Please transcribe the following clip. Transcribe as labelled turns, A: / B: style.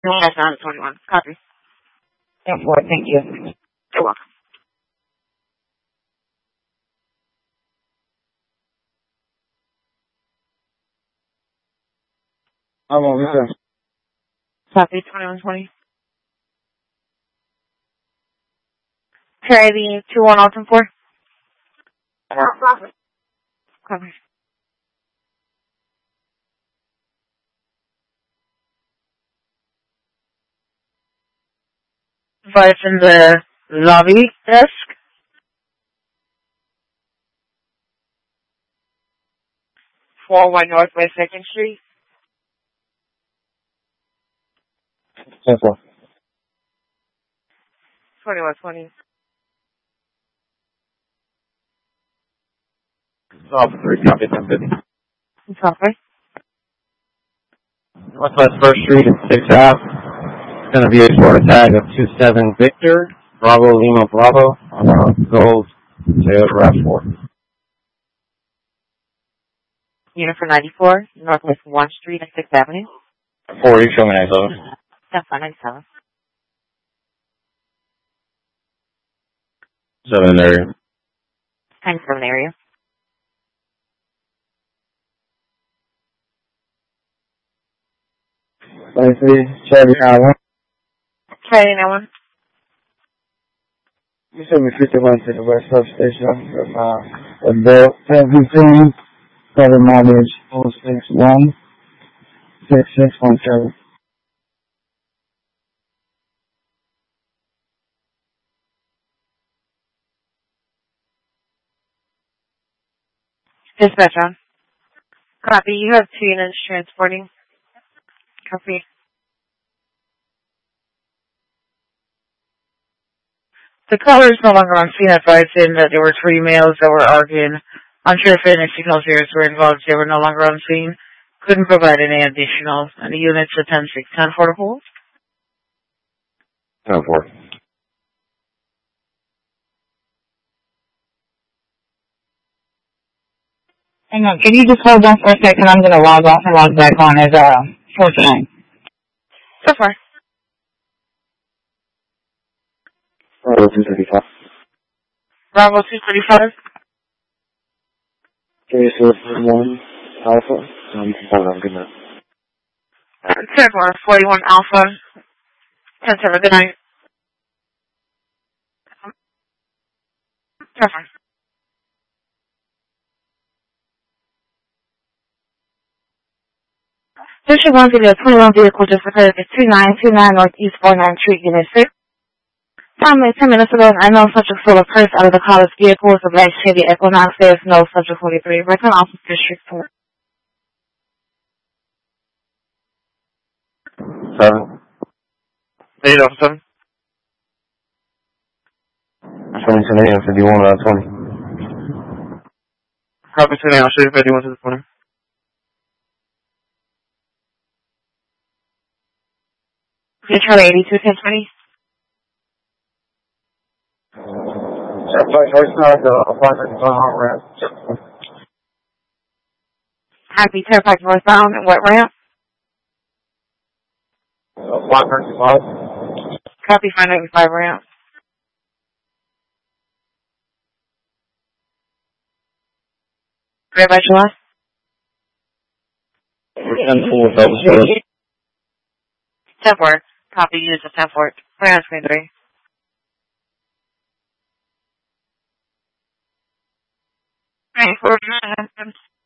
A: No, that's not 21. Copy.
B: 10-4, thank you.
A: You're welcome.
C: I'm over here.
A: Copy 2120. Try the 21004. Copy. Advice in the lobby desk. 401 Northwest 2nd Street.
C: 10-4.
A: 2120.
C: Off 3, copy 1050.
A: Copy.
C: Northwest 1st Street at 6th Ave. It's going to be a short tag of 27 Victor, Bravo Lima Bravo, on our gold Toyota RAV4.
A: Unit for 94, Northwest 1 Street and 6th Avenue.
C: 4, you show me 97.
A: That's 597.
C: 7 in the area.
A: 97 area.
C: Let's see, Charlie Allen.
A: Try that one.
C: You sent me 51 to the West Substation from Bill 1015, cover mileage 461 6617.
A: Dispatch on. Copy. You have 2 units transporting. Copy. The caller is no longer on scene, advising that there were 3 males that were arguing. Unsure if any signal zeros were involved. They were no longer on scene. Couldn't provide any additional. And the units are 10-6, 10-4 to hold.
C: 10-4.
B: Hang on, can you just hold on for a second? I'm going to log off and log back on as 4-9.
A: So far.
C: Bravo 235.
A: Bravo 235.
C: Jason 1 Alpha. Hold on, good night.
A: 10-4, 41 Alpha. 10-7, good night. 10-4. District 1 video, 21 vehicle just occurred at 2929 Northeast 49th Street, Unit 6. Time 10 minutes ago, I know subject full of purse out of the college vehicle with a black Chevy Equinox. There is no subject 43. Return office District 4.
C: 7.
A: 8 of them.
C: 20 and 51 out of 20.
A: Copy 20, I'll show you 51 to the corner. Charlie 82, 1020. Happy Turnpike northbound and what ramp?
C: Block 35.
A: Copy 595 ramp. Very much less.
C: And 4 Phelps.
A: 10-4. Copy use of 10-4. Play on screen 3. Hey, 4